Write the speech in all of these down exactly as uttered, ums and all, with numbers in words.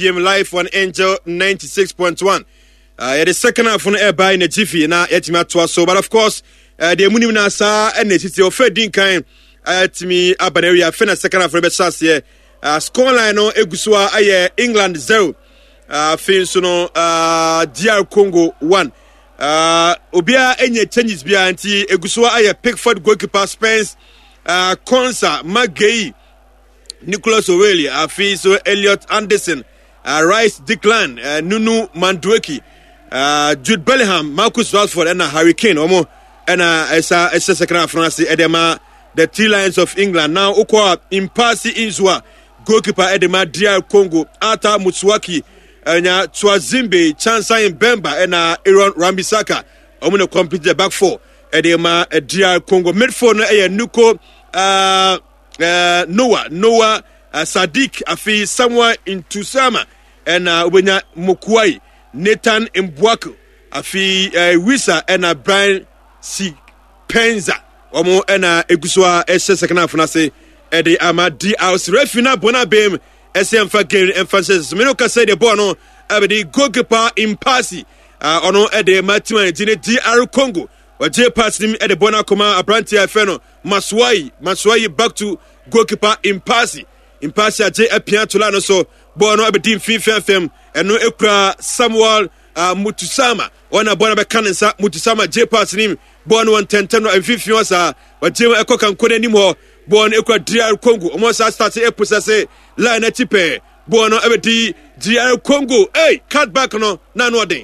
P M live on Angel ninety-six point one. Uh, the second half on air by Najifi na yetimi atwa so, but of course uh, the munim na sa and the offer din kind uh, to me abaneri finish second half for the chance here. Uh, scoreline no egusua aye England zero. Uh, fin so no uh, D R Congo one. Uh, obia enye changes bia anti egusua aye Pickford goalkeeper Spence uh, Konsa Magei Nicholas O'Reilly afi so Elliot Anderson uh, Rice Declan uh, Nunu Mandueki uh, Jude Bellingham Marcus Rashford and Harry Kane omo and esa esa second half France edema the three lions of England now ukwa Impasi Inzwa goalkeeper edema D R Congo Ata Mutsuwaki anya Twazimbe Chansa Mbemba and Aaron Wan-Bissaka omo no complete the back four edema D R Congo midfield no e Nuko uh Uh, Noah, Noah, uh, Sadiq, Afi, Samuel Intusama, and uh, Ubenya Mokwai, Nathan Mbwaku, Afi, uh, Wisa, and uh, Brian C. Penza, Omo, and uh, Eguswa, S S Second Fanase, Eddie Ama, D. House, Refina, Bonabem, S M Fagin, emphasis, Minoka said the Bono, Abedi, Goalkeeper, Impasi, uh, Ono, Eddie Matima, and D R Congo. J pass him at the Bonacoma, Abranti Feno, Maswai, Maswai back to goalkeeper Impasi. Impasi J Apia Tulano so Bono Abedin FIFA F M and no Ekra Samuel uh, Mutusama. On a Bonabe Kanasa, Mutusama J pass him, Bono and Tentano and Fifi was a but J Eko can code anymore. Bon Ekra D R Congo, almost I started a process, Line Tipe, Bono Abedi, D R Congo, hey, cut back no, none day.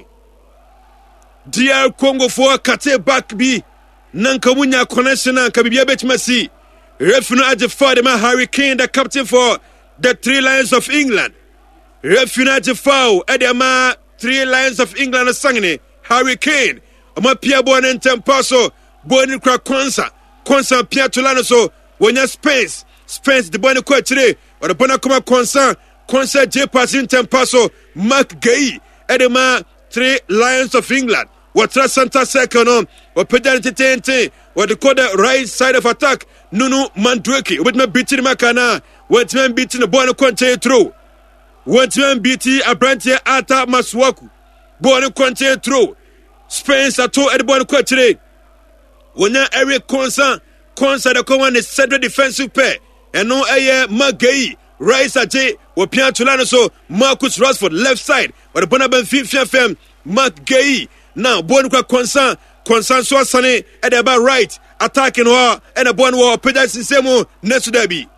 D R Congo for Kate back B Nankamunya connection and Kabibia Betmasi. Refino Aje Fadema Harry Kane, the captain for the Three Lions of England. Refino Aje Fau, Edema, Three Lions of England, Sangini, Harry Kane. Oma Pia Bon and Tempaso, Boni Kra Konsa, Konsa Pia Tulano so, when you Spence, Spence the Boni Quatre, or the Bonacoma Konsa, Konsa J Passin Tempaso, Mark Gay, Edema, Three Lions of England. What Santa second on, or Pedality T N T, what the code right side of attack, Nunu Mandueki, with me beating Makana, what man beating the Bono Conte through, what man beating Abranti Ata Maswaku, Bono Conte through, Spence at all at the Bono Conte. When you're Eric Consa, Consa the command is central defensive pair, and no air Magay, Rice J, or Pian Tulano so, Marcus Rashford left side, or the Bonaban Fifth F M, Mark Gay. Now, Bonuka concern, concern so sunny at the back right, attacking her and a bon war, Peterson Semo, next derby.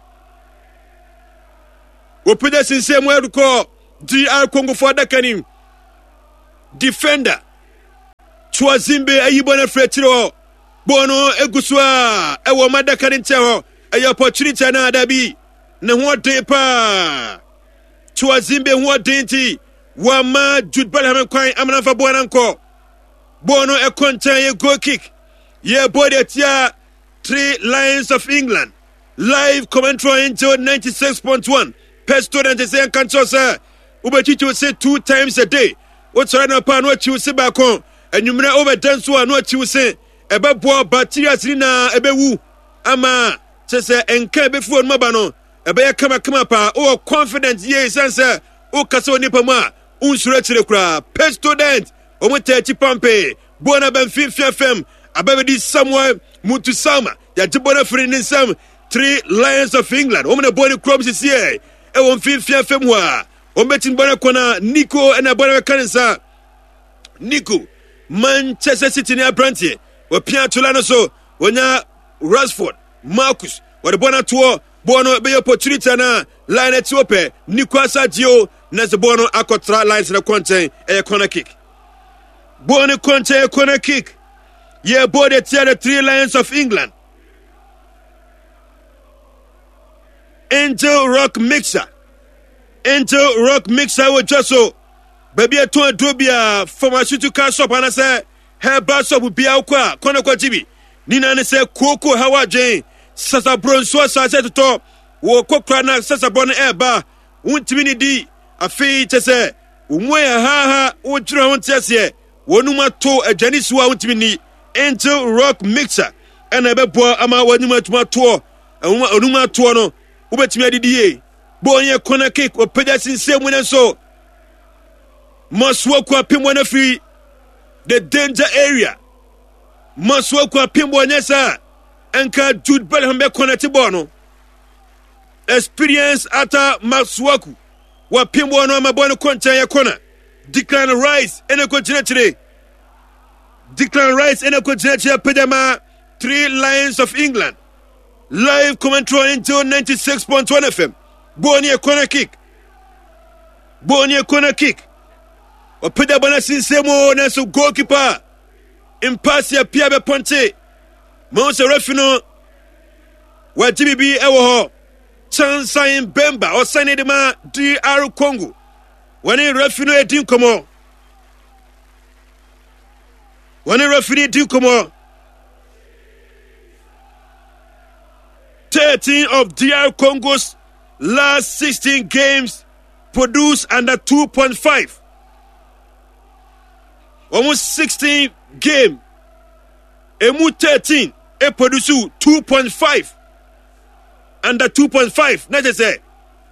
We Peterson Semo to call D R Congo for the canim. Defender Twazimbe, Ayibona Fretiro, Bono, Eguswa, Ewa Madakarin Terror, a opportunity na derby. Na what day pa Twazimbe, what dainty, Wama, Jude Bellingham, crying, Amana for Bonanko. Bono a contain goal kick. Yeah, boy, that's yeah. Three Lions of England. Live commentary into ninety-six point one. Pesto and the same country, sir. Uberchicho say two times a day. What's right now, pan what you say back home. And you may over dance one what you say. About boy, bacteria, Sina, Ebewu. Ama, says and care before Mabano. Ebea come up, come up, oh, confidence, yes, answer. Oh, Casso Nipama. Unsurrect crowd. Pesto dent. Omotechi Pampe, Bona Ben Fifth F M, Abedi Samuel Mutusama, Yatibona Friendin Sam, Three Lions of England, Omana Bonnie Crops is here, Ewon Fifth F M wa, Ometin Bonacona, Nico and Abona Canasa, Nico, Manchester City near Branty, or Pia Tulano so, Wanya Rashford, Marcus, or the Bona Tour, Bono be opportunity na line Ethiopia, Nico Sadio, Nasa Bono Akotra lines in the content, a corner kick. Bono Conte corner kick. Yeah, boy, the Three Lions of England. Angel Rock Mixer. Angel Rock Mixer with just so. Baby, I told Dubia pharmaceutical shop and I said, her bus up will be out qua, Kono Jibi. Nina and say, Coco, how are Jane? Sasa Bronso, Sasa to top. Wo Cocrana, Sasa Bon Air Bar. Won't mini D. A fee to say, Umwea ha ha, Utra won't say. Wonuma to a Janiswa won't mini. Angel Rock Mixer. And a bebo ama wanuma to my tour. And Unuma Tuano. Ubet me D A. Boy, corner kick or Pedasin same when I saw. Masuaku Apimbo free the danger area. Masuaku Apimbo nyesa enka Jude Bellingham be connect bono. Experience ata Masuaku wa Pimbo no mabona koncha ya kona. Declan Rice ene ko jinachire. Declan Rice ene ko jinachire pedama Three Lions of England. Live commentary until ninety-six point one F M. Boni a corner kick. Boni a corner kick. O pedabana sinsemo neso goalkeeper. Impasia piabe ponte. Monse refino. Wa G B B ewo ho. Chansayin Bemba o sane de ma D R Congo. Wani refino edin komo. Wani refino edin komo. thirteen of D R Congo's last sixteen games produced under two point five. Almost sixteen game. Emu thirteen. E produce two point five. Under two point five. Not just say.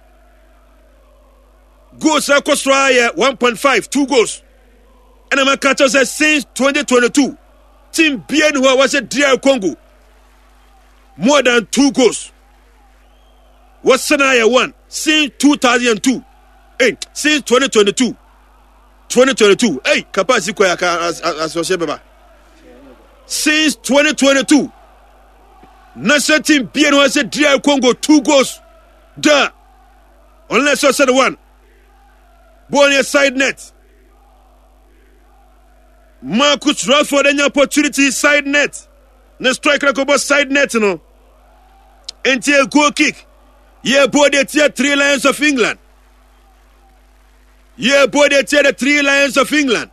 Goals are cost one point five. Two goals. And I'm catch us since twenty twenty-two. Team Bien who was at D R Congo. More than two goals. What Sanaya won since two thousand two. Hey, since twenty twenty-two. twenty twenty-two. Hey, capacity as as as since twenty twenty-two. National team Bien was a D R Congo two goals. Duh. Unless I said one. Born side net. Marcus Rashford any opportunity side net. No strike like about side net, you know. Until goal kick. Yeah, boy, they tear three Lions of England. Yeah, boy, they tear the three Lions of England.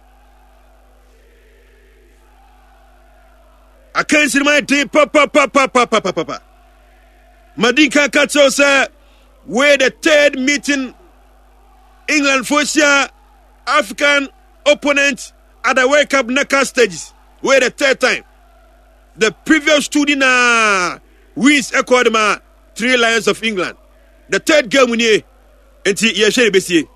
I can't see my day, papa, papa, papa, papa, papa. Madinka Katso said, where the third meeting England for sure African opponent at the World Cup knockout stages. Where the third time. The previous two dinner wins echoed my three Lions of England. The third game we need until Yashere Bessie.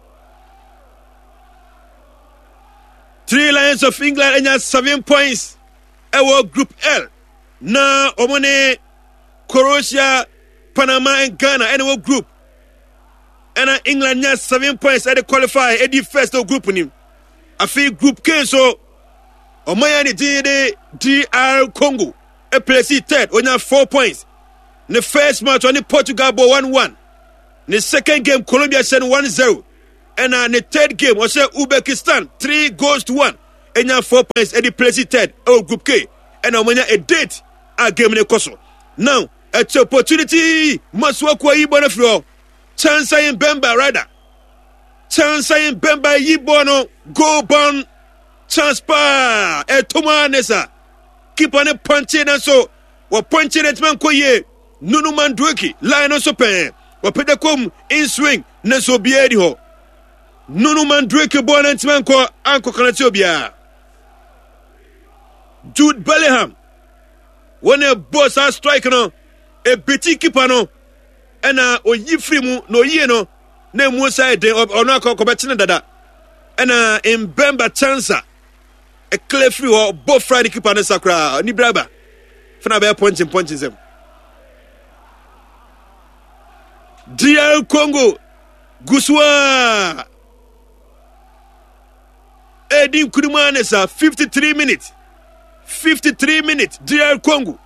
Three Lions of England and has seven points. Our Group L. Now, Omone, Croatia, Panama, and Ghana, and our group. And England has seven points at the qualifier at the first of group in him. I feel Group K, so Omayani D D R Congo. A place third, on have four points. In the first match, on the Portugal ball one one. In the second game, Colombia sent one zero. And in the third game, was Uzbekistan, three goals to one. And have four points at the place third, oh Group K. And Omanya a date, a game in the Koso. Now, it's opportunity, must work with Ibon Flo. Chance in Bemba, rather. Chance in Bemba, Yibono, go born. Chance pa, e tuma nesa. Keep on a punching and so. Wa punching it man koye. Nunu man dweki. Line on so pen. Wa pedakum in swing. Neso biedi ho. Nunu man dweki bon and man ko anko kanatio bia. Jude Bellingham. When a boss has strike no. A bitty keeper no. And a o yifri mu no ye no. Ne mu side or no ko betina dada. And a in Bemba chancer. A clear free or both Friday keeper and Sakra, ni braba. Fana be punching punches them. D R Congo, Guswa. Edim Kudumanesa, fifty-three minutes. fifty-three minutes, D R Congo.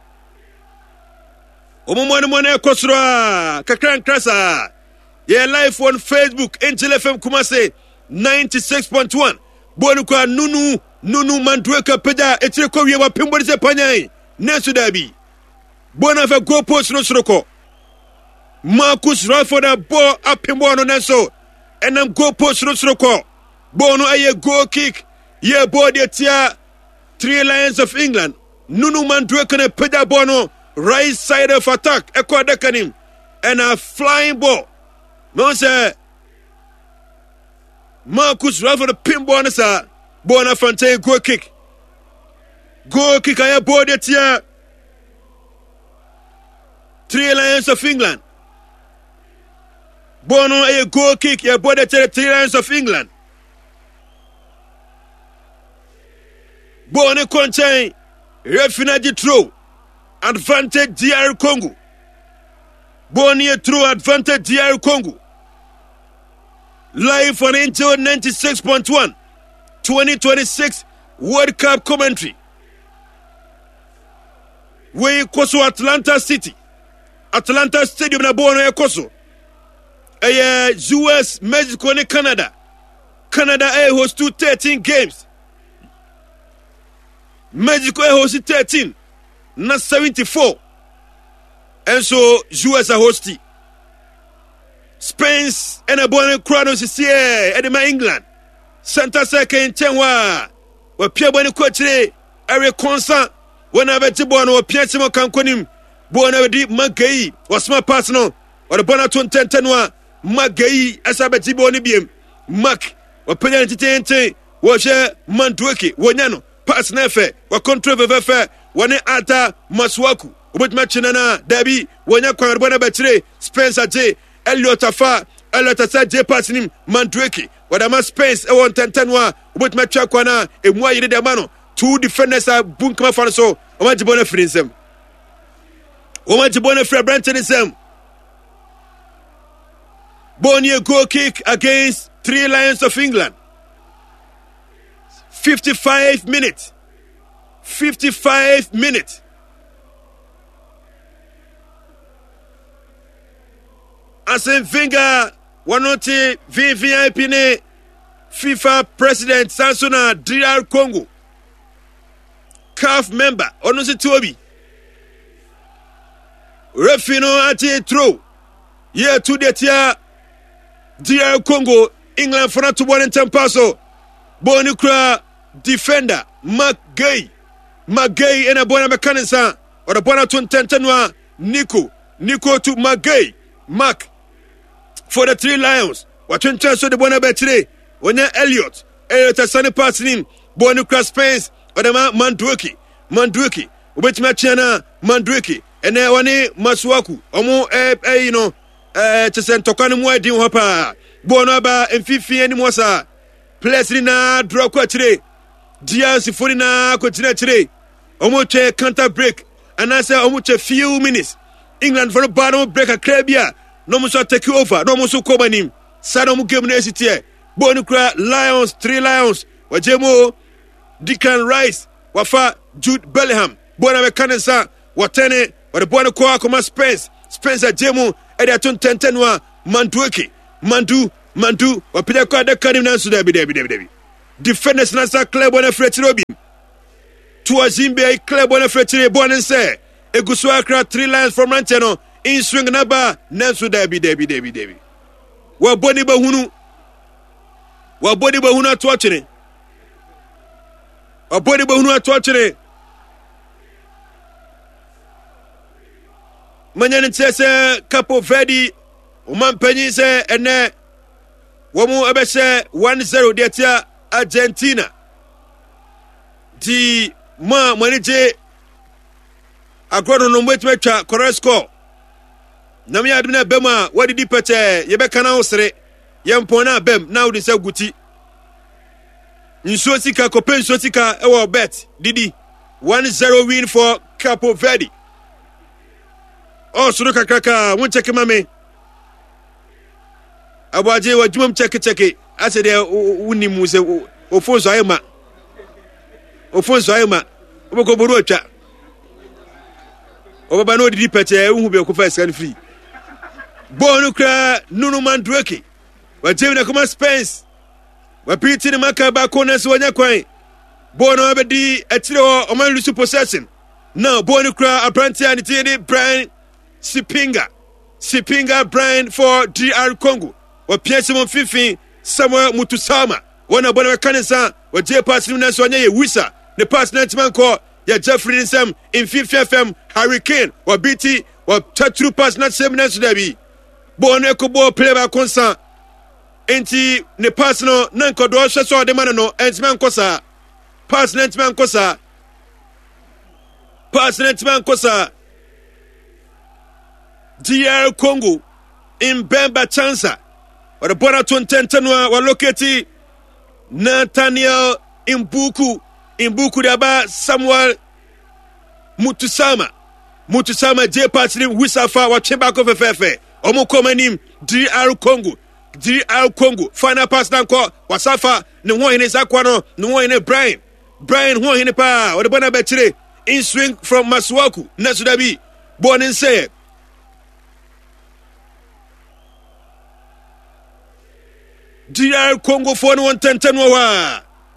Omomone Mone Kosra, Kakran Krasa. Yeah, live on Facebook, Angel F M Kumase, ninety-six point one. Bonuka Nunu. Nunu Mandweka Peda, Etreko Yawa Pimborize Panyai, Nesu Dabi. Bonafa go post Rosroko. Marcus Rashford ball up Pimbono Neso. And I'm go post Rosroko. Bono aye go kick. Ye body tia. Three Lions of England. Nunu Mandweka Peda Bono. Right side of attack. Eko Dekanim. And a flying ball. No say. Marcus Rashford Pimbono sa. Bona Fontaine goal kick. Goal kick I have board it here. Three Lions of England. Bono a goal kick, you board it here, Three Lions of England. Bone Conchain, Refinaji True, advantage D R Congo. Bone True, advantage D R Congo. Live on Intel ninety-six point one, twenty twenty-six World Cup commentary. We Koso Atlanta City. Atlanta Stadium na Bono ya Koso. Eye U S, Mexico ne Canada. Canada a host to thirteen games. Mexico a host thirteen. Na seventy-four. And so U S a hosti. Spain's and a Bono Cronos is here. Edema England. Santa Second Chenwa. Wa Pierre Boni Coachre. Area constant. Whenever Tibono or Piassimo Canconim. Bono di Magai was my personal. Or the Bonaton Tentenwa. Magai Asabeti Bonibim. Mac. Wa penalty tente wa je Mandweki wonyano pass nefe wa control vefe wane ata Maswaku ubetma chinana dabi wonya kwa bona betire Spencer J Elliot Afa Elliot Asa J pass nim Mandweki wadama Spence e won tentenwa ubetma twa kwa na emwa yire de mano two defenders are bunkama fan so o ma jibona frinsem o ma jibona free branchenisem Bonnie goal kick against Three Lions of England. fifty-five minutes. fifty-five minutes. Arsene Wenger, one of the V V I P ne FIFA President Sansona D R Congo. C A F member, Onosi Toby. Refino ati throw. Yeah, to the tia D R Congo. England for not to one in Tempaso. Bonicra defender McGay. McGay and a Bona Mechanism or a Bona Tuntentanwa Nico. Nico to McGay. Mac for the Three Lions. What in terms of the Bona Betray? When you're Elliot, Elliot a sunny passing him. Bonicra Spence or the man Mandwiki. Mandwiki. Which Machana Mandwiki. And then one Maswaku. Omo eh, you know, eh, to send Tokano Mwadi Wapa. Bonaba and Fifi and Mosa. Plesina draw quatre. Diaz Forina continue today. Omoche counter break. And I say Omoche few minutes. England for the bottom break a Crabia. No more take over. No more so Kobanim. Sadom Gimnasity. Bonukra Lions, Three Lions. Wajemo Declan Rice. Wafa Jude Bellingham. Bona Mekanesa. Watene. Or the Bonakwa Koma Spence. Spencer Jemo. Ediaton Tentenwa. Mandweki. Mandu, Mandu, or Pidaka, the Cardinal Sudabi, Debbie, Debbie, Debbie. Defenders Nasa Club on a Fretrobi. To a Zimbe, Club on a Fretri, born and say, a Guswakra, three lines from Rantano, in swing number, Nansu Debbie, Debbie, Debbie, Debbie. Well, Boni Bahunu, well, Boni Bahuna torturing it. Or Boni Bahuna torturing it. Manyan says, Capo Verde. Oman penny say ene womu ebese one zero detia Argentina. Di ma manije agrono no metwa correct score. Na me admina bema wadi di pete ye be kana osre ye mpona bem na udi se guti. Nsuo sika kopen nsuo sika e wo bet didi one zero win for Capo Verde. Oh suru kakraka won check mame. Abaje wa jumam check check ase de wuni mu se ofonso ayema ofonso ayema oboko boru atwa obaba no didi pete hu be ko first can free bonu kra nunu Mandweki wa jemi na kuma Spence wa piti ni makaba kona so nya kwan bonu abedi atire ho o man lose possession now bonu kra apprenti and tini Brian Sipinga Sipinga Brian for D R Congo. Wa Piassimo Fifi Samuel Mutusama wana bona Mekanisa wa J pass ni naso anya ye wisa ne pass ninety man ko ya Jeffrey Nsem in fifty F M Hurricane wa B T wa tatru pass na same naso dabi bona ko bo play ba konsa enti ne pass no nanko do hwe so de man no entman kosa pass ninety man kosa pass ninety man kosa D R Congo in Bemba Chansa. Or the Bona Tuntentanwa were located Nathaniel Imbuku Imbuku daba Samuel Mutusama Mutusama J Patrim Wisafa Wachembako Fefefe Omo Komanim D R Congo D R Congo final pass nanko Wasafa ne ho hene Zakwano ne ho hene Brian Brian ho hene pa o de bona betire in swing from Masuaku Nasudabi born in say D R Congo for one ten ten wa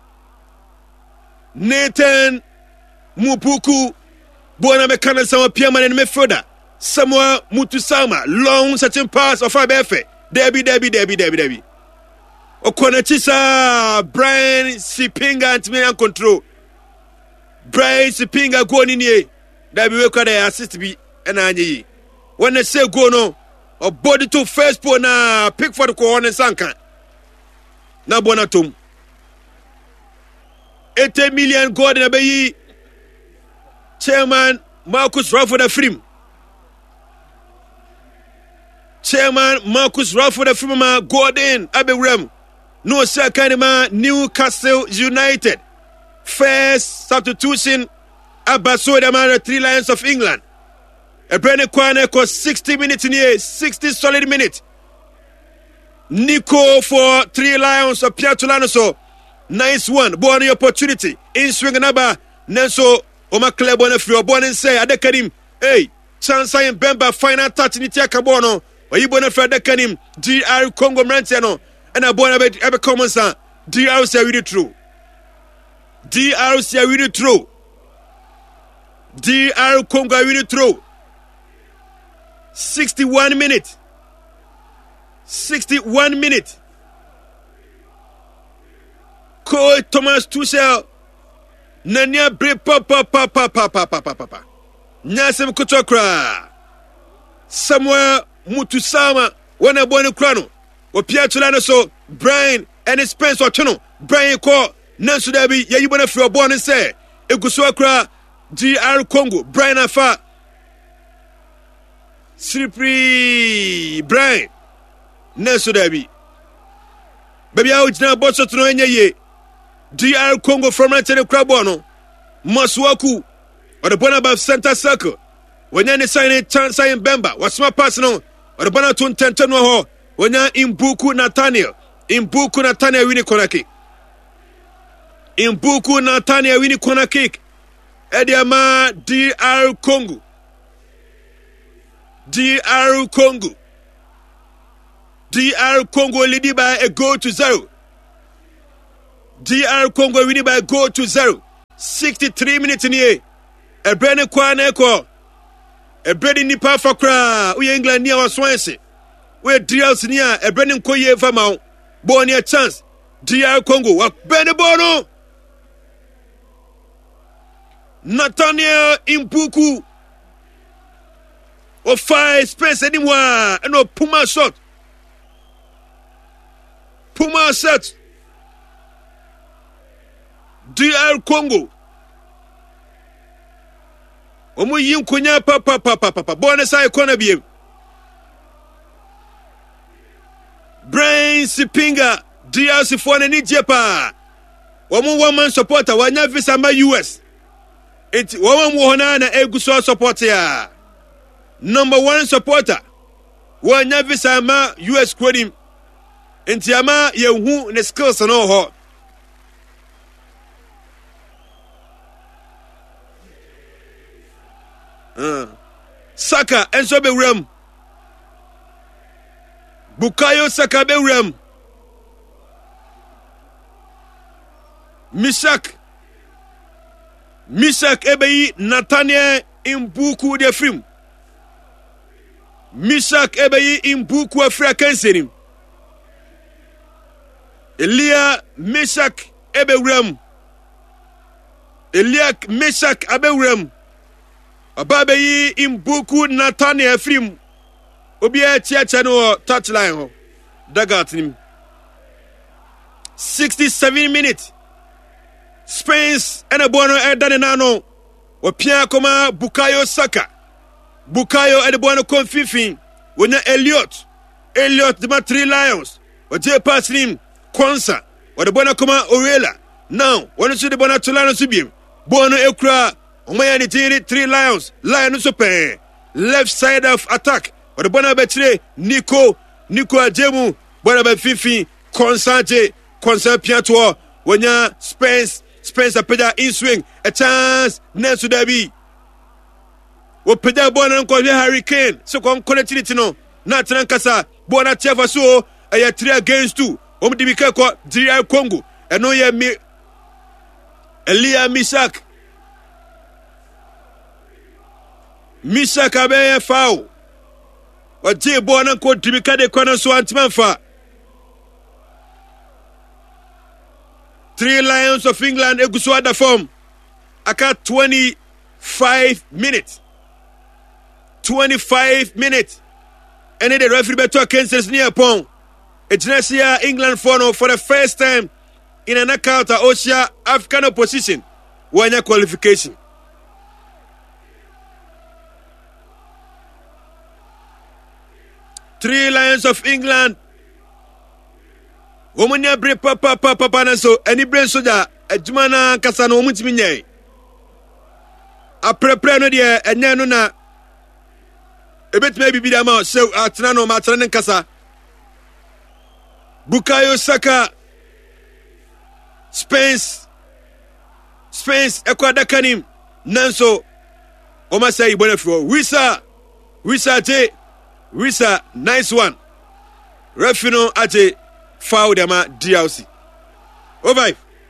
Nathan Mupuku Bona mekana sama piama ne mefoda Samuel Mutusama long certain pass of Abefe Debbie Debbie Debbie Debbie Debbie Okona Chisa Brian Sipinga and me and control Brian Sipinga go in here Debbie we could assist be and anyi when they say go no or body to first po na pick for the corner sanka na bona tom eighty million God na be Chairman Marcus Rashford Afrim Chairman Marcus Rashford Afrim ma Gordon Abewrem no second ma Newcastle United first substitution Abasoda man three Lions of England a brand kwane ko sixty minutes in here sixty solid minutes Nico for three Lions of Piatulano so nice one born the opportunity in swing number Nenso Oma club on a few born and say Adekanim hey chance I am Bemba final touch in the Tiakabono or you born a friend Adekanim D R Congo Mrantiano and a born a bit ever common son D R say really true D R say really true D R Congo really true sixty-one minutes sixty-one minutes Cole Thomas Tuchel Nanya bre pa pa pa pa pa pa pa pa pa Nyasem kutokra Samuel Mutusama wana bwana krano Opia tulano so Brian and Spence Ochono Brian ko Nansu dabi ya yibona fri obone se Eguso akra D R Congo Brian afa Sripri Brian Nansu dabi Baby a ujina boso tuno enye ye D R Congo from Rantene Krabono Masuaku or the Bonaba Center Circle when you're signing chance in Bemba was my personal or the Bonatun Tentano when you're in Buku Nathaniel in Buku Nathaniel winning corner kick in Buku Nathaniel winning corner kick Ediama D R Congo D R Congo D R Congo leading by a goal to zero D R Congo winning by a goal to zero. sixty-three minutes in here. A brand new Kwaneko. A brand new Nipa Fakra. We England near our Swansea. We D R near a brand new Koye Famau. Born near chance. D R Congo. What Benebono? Nathaniel Imbuku. Or five space anywhere. And no Puma shot. Puma shot. D R Congo. Omo yin konya pa pa pa pa pa. Bona sai kona biem. Brain Sipinga D R C for ni jepa. Omo one man supporter wanya visa ma U S. It woman wo na na eguso supporter ya. Number one supporter wanya visa ma U S kwadim. Enti ama ye hu ne skills no ho. Uh, Saka Enzo Bewrem Bukayo Saka Bewrem Mishak Mishak Ebeyi Nathaniel Imbuku de film Mishak Ebeyi Imbuku Afra Kenserim Elia Mishak Ebewrem Elia Mishak Abewrem Ababeyi Imbuku Nathaniel film Obia Chiacha no touchline ho Dagat nim sixty-seven minutes Spence and a bono Edane Nano Opia Koma Bukayo Saka Bukayo and the bono Confifin when Elliot Elliot the three Lions or J Pass nim Kwanza or the bono Koma Orela now wɔn nso de bɔ no ato line no so biem bɔɔl no ekura wɔn yɛ ne tiri three lions line no so pɛɛ left side of attack wɔde bɔ no abɛkyerɛ Nico Nico Ajemu bɔ no abɛfifi Konsante Konsa piatoɔ wɔnya Spence Spence apagya in swing a chance Nelson Dabi wɔpagya bɔɔl no nkɔhwɛ Harry Kane so kɔn connectivity no na atena nkasa bɔɔl no akyɛ fa so ɛyɛ three against two wɔn de bi kɛkɔ D R Congo ɛno yɛ mi Elia Misak Misak abɛyɛ foul ɔgye bɔɔl no nkɔ dibi ka de kɔ no so antema mfa Three Lions of England egu so ada form aka twenty-five minutes twenty-five minutes ɛne de referee beto Kansas near pon Egyinasia England for no for the first time in a knockout at Osia African opposition wanya qualification. Three Lions of England Womunya bre papa papa papa na so any brain soja adwuma na kasa na omutimi nyai aprepre no de enye no na ebetime bibida ma so atena no ma atena nkasa Bukayo Saka Spence Spence ekwadakanim nanso oma say ibonafo Wisa Wisa J Wisa nice one Refino ate foul them at D L C. Over.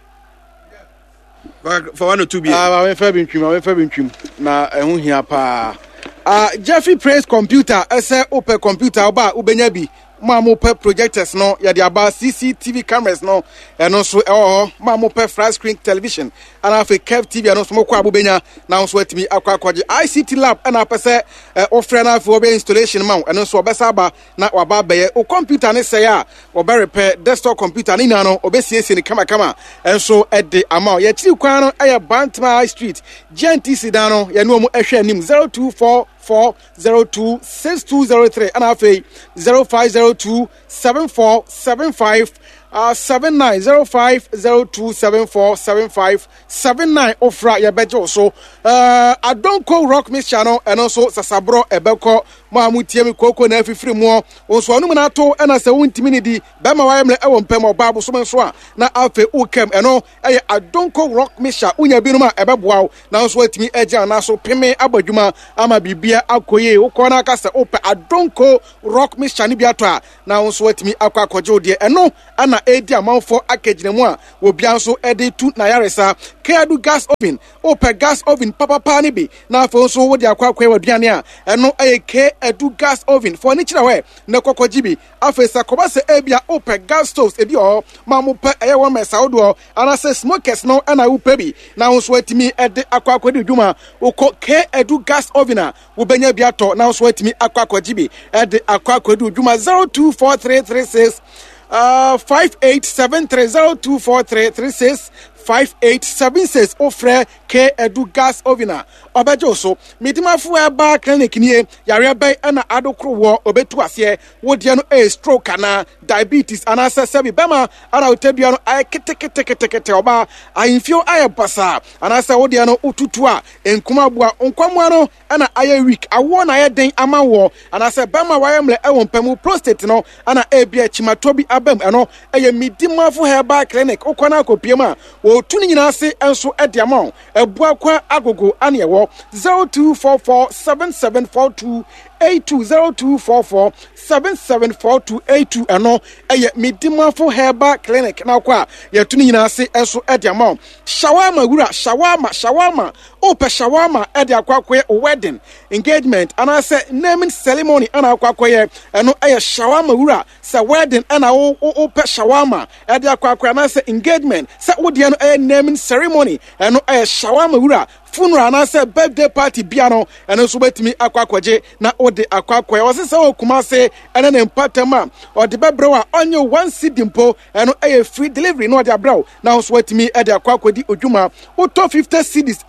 For one or two beers. Ah, I'm fair in trim. I'm fair in trim. Na ehun hia pa. Ah, Jeffrey Praise Computer. Ese open computer oba ubenyabi. Ma mo pe projectors no ya de aba C C T V cameras no eno so eh ma mo pe flat screen television ana fe Kev T V eno so mo kwa abobenya na so atimi akwa akwaje I C T lab ana pese ofre na fe obe installation ma eno so obesa aba na waba beye o computer ne say a obe repair desktop computer ni na no obesiesie ni kama kama enso e de ama ya chiri kwan no e Bantama High Street G N T C dan no ya no mu ehwe anim zero two four four zero two six two zero three and afi zero five zero two seven four seven five uh seven nine zero five zero two seven four seven five seven nine ofra ya bejo so uh Adonko Rock Mix channel and also Sasabro Ebeko Mamu Tiemi Koko na afifiri mu onso anu na to na se wontimi ni di be ma wa emle ewo mpem oba so so a na afe ukem eno eye Adonko Rock Mix unya bi no ma ebeboa na onso atimi agya na so peme abadwuma ama bibia akoye ukọ na aka se ope Adonko Rock Mix ni bi ato a na onso atimi akwa akọje odie eno ana edi amanfo akagina mu a obia nso ede tu na yaresa Keadu gas oven ope gas oven papa pa ni bi na afo nso wo di akwa akwa waduane a eno eye Keadu gas oven for ni chira we na kokoji bi afesa koba se ebia ope gas stoves ebi o ma mo pe eye wo mesa odo ana se smokers no ana wo pe bi na nso atimi ede akwa akwa di dwuma uko Keadu gas oven a wo benya bia to na nso atimi akwa akwa bi ede akwa akwa di dwuma zero two four three three six Uh, five eight seven three zero two four three three six five eight seven six ofre Keadu gas ovena obejo so midimafo eba clinic nie yare bai na adokro wo obetu ase wo de no a stroke ana diabetes ana sebi bema ana otebia no ay kete kete kete kete oba ayinfio ay basa ana se wo de no ututu a enkuma bua onkwamwa no ana ay week awo na ay den ama wo ana se bema wayemle ewon pamu prostate no ana ebia chimatobi abam ano eye midimafo heba clinic ukona kopiem a wo tuni nyina ase enso ediamon ebua kwa agogo ane ewo zero two four four seven seven four two eight two zero two four four seven seven four two eight two ano eye midimafo heba clinic na kwa ye tuni nyina ase enso ediamon shawarma wura shawarma shawarma ope shawarma edia kwakwe wedding engagement ana se naming ceremony ana kwakwe eno eye shawarma wura se wedding ana ope shawarma edia kwakwe ana se engagement se wodi no eye naming ceremony eno eye shawarma wura funeral na say birthday party bia no eno so betimi akwakwaje na ode akwakwa o se se okuma se ene ne mpatama ode bebrewa onye one cedi mpo eno eye free delivery no ode abrew na so betimi ede akwakwadi odwuma uto fifty cedis ekwa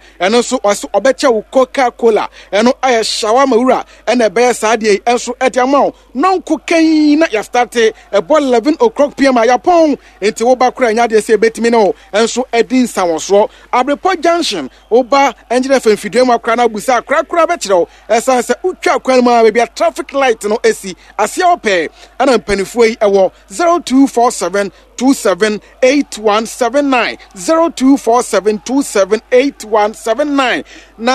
ɛno nso ɔse ɔbɛkyɛ wo Coca-Cola ɛno ayɛ shawarma wura ɛna ɛbɛyɛ saa deɛ ɛnso ɛde ama wo nɔnko kan na yɛstarte ɛbɔ eleven o'clock p m a yɛpɔn enti woba kora nya deɛ sɛ ɛbɛtumi ne wo ɛnso ɛdi nsawosoɔ Abrepɔ junction woba ɛngyina fɛ mfidua mu akora no abusa akorakora bɛkyerɛ wo ɛsan sɛ wotwa kwan mu a baabi a traffic light no asi aseɛ wɔpɛɛ ɛna mpanifoɔ yi ɛwɔ zero two four seven two seven eight one seven nine zero two four seven two seven eight one seven nine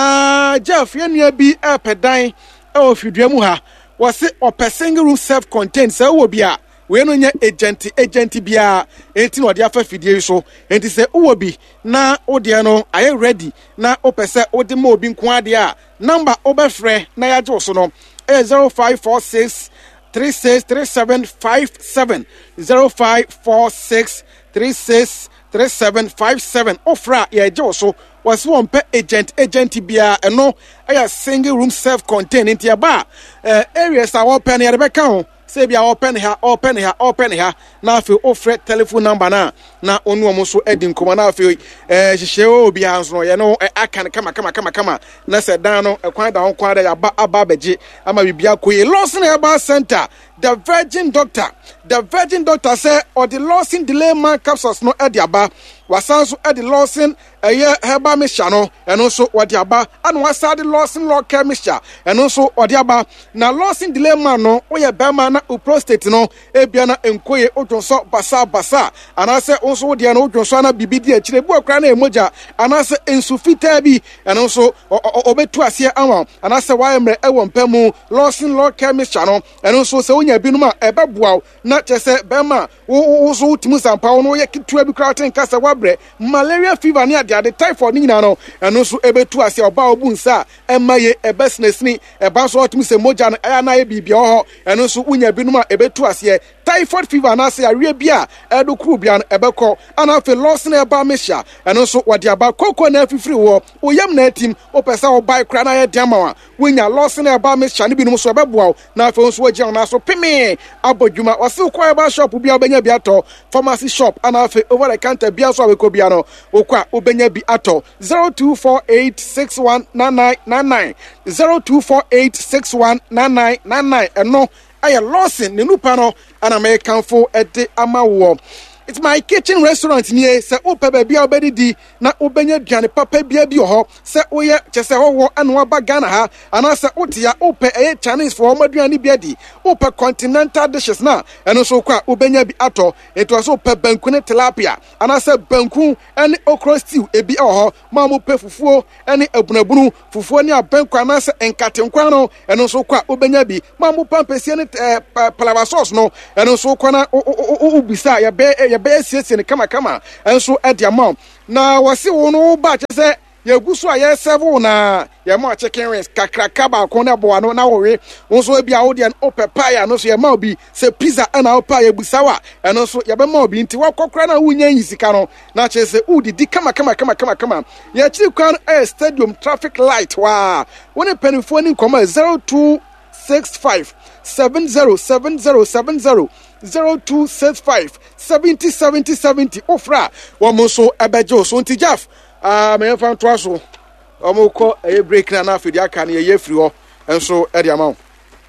na Jeff yɛnua bi ɛpɛ dan ɛwɔ fidua mu ha wɔse ɔpɛ single room self contained sɛ wɔ bi a we no nya agent agent bia enti no de afa fidie so enti sɛ wo bi na wo de no ayɛ ready na opɛ sɛ wo de ma obi nko ade a number obɛfrɛ na yagye wo so no eh zero five four six three six three seven five seven zero five four six three six three seven five seven ofra yagye wo so was one pe agent agent bia eno ɛyɛ single room self contained enti aba eh areas a wo pɛ no yɛde bɛka ho say be open here, open here, open here. Now feel offer telephone number na na onu omo so edin koma na feel eh hihye obi anso ye no aka kama kama kama kama na se dan no ekwan da honkwa da aba aba beje ama bibia koye Lawson Herbal Center the Virgin Doctor the Virgin Doctor say or the Lawson delay man capsules no e di aba wasan so e di Lawson eye herbal mixture no eno so odi aba anu wasa di Lawson law care mixture eno so odi aba na Lawson delay man no oye bema na prostate no ebia na enkoye odwonso basa basa anase onso de na odwonso na bibidi a kire bu akra na emoja anase ensufita bi eno so obetu ase anwa anase waemre ewo mpamu Lawson law care mixture no eno so se onya binum a ebeboa na chese bema wo so utimu sampa no ye kitua bi kra ten kasa wabre malaria fever ne ade ade typhoid ni nyina no eno so ebetu ase oba obunsa emaye ebesnesni eba so otimu se moja na aya na ye bibia ho eno so unya binum a ebetu ase typhoid fever na ase awie bia edo kru bia no ebekọ ana fe Lawson Herbal mixture eno so wade aba koko na afifiri wo oyam na atim opesa obai kra na ye diama wonya Lawson Herbal mixture ne binum so ebeboa na fe so wagye na so peme abodwuma wase ukwa Herbal shop bia obenya bi ato pharmacy shop ana fe over the counter bia so abeko bia no okwa obenya bi ato zero two four eight six one nine nine nine nine zero two four eight six one nine nine nine nine eno aye Lawson ne nupa no ana me kanfo ede amawo. It's my kitchen restaurant near se opa ba bia obedidi na obenya duane papa bia bi ho se oye chese ho anu aba Ghana ha ana se otia opa eh Chinese for omaduane bia di opa continental dishes na eno so kwa obenya bi ato eto so opa banku ne tilapia ana se banku ene okro stew ebi ho ma mo pe fufuo ene abunabunu fufuo ne abanku ana se enkatenkwa no eno so kwa obenya bi ma mo pampesi ne palava sauce no eno so kwa na ubisa ya be be siesie ne kama kama enso ade amount na wase wo no ba che ya gusu a ye seven na ya ma chicken wings kakraka ba ko na bo no na wo we wonso bia wo de opepa ya no so ya ma obi se pizza na opa ya busawa eno so ya be ma obi nti wakokra na wunya yisika no na che se udidi kama kama kama kama kama ya chi kwan a stadium traffic light wa woni penifo ni nkoma zero two six five seven zero seven zero seven zero zero two six five seventy seventy seventy ofra womo so ebejo so nti Jeff ah me fan to aso omo ko e break na na afidi aka na ye free ho enso e de amount.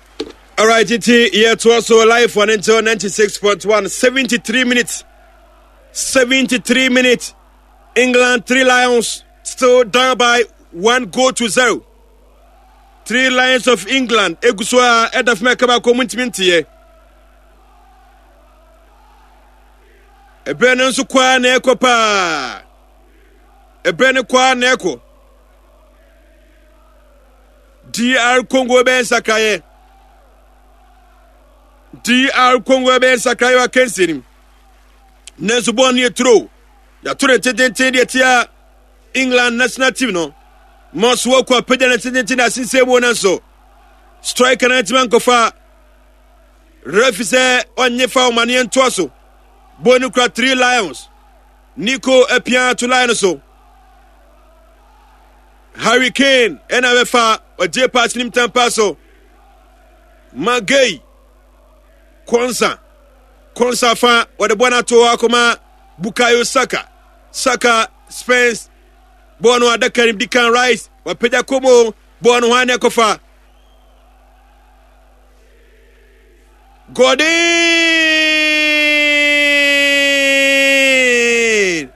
All right, it here to also live on until ninety-six point one seventy-three minutes seventy-three minutes England three Lions still down by one goal to zero. Three Lions of England eguswa edaf mekaba commitment here. Ebene nso kwa na ekọ pa. Ebene kwa na ekọ. D R Congo ben sakaye. D R Congo ben sakaye wa kensinim. Nenso bon ye tro. Ya tro tete de tia England national team no. Must work kwa pede na tete na sinse bo nanso. Striker na team kofa. Refi se onye fa o mane nto so. Bonu kwa three Lions. Nico Epia to Lions so. Harry Kane ena wefa oje pass nim tampa so. Magay Konsa Konsa fa wade bwana to akoma Bukayo Saka Saka Spence bɔɔl no adaka nim Declan Rice wapagya komo bɔɔl no hɔ ane kɔfa Godin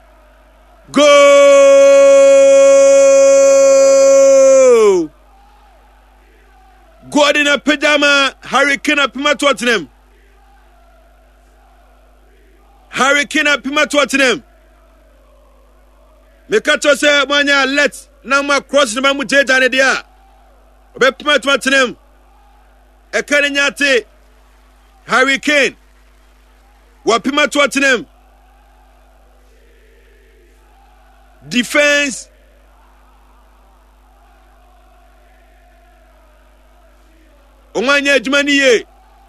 goal Godin apagya ma Harry Kane apima Tottenham Harry Kane apima Tottenham Mekato se mwanya let na ma cross na mu jeja ne dia obepima Tottenham ekane nyate Harry Kane wapima Tottenham defense omanya adwuma ni ye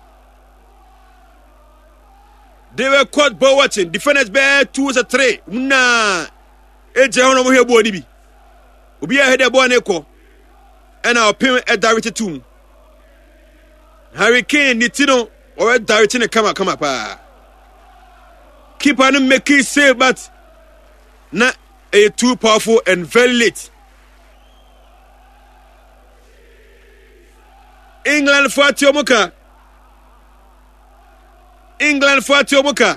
they were caught ball watching defenders bear two or three na eje hono mo hebo ni bi obi a head ball na ekọ ena opim e direct to Harry Kane ni tino o direct ne kama kama pa keeper no make it save but na a too powerful and very late England for Tiomuka England for Tiomuka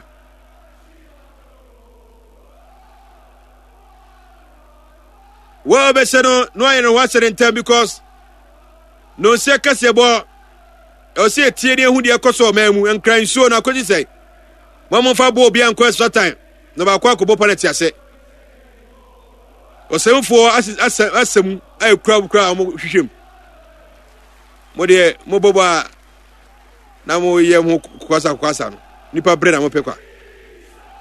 well be say no no I know what's in time because no say kase bo o say tie ne hu de ekoso mamu enkran so na akoji say mama fa bo obi anko extra time na ba kwa akobo penalty ase o say mfo asem ay kura kura mo hwehwem mo de mo bobo na mo ye mo kwasa kwasa no nipa bre na mo pekwa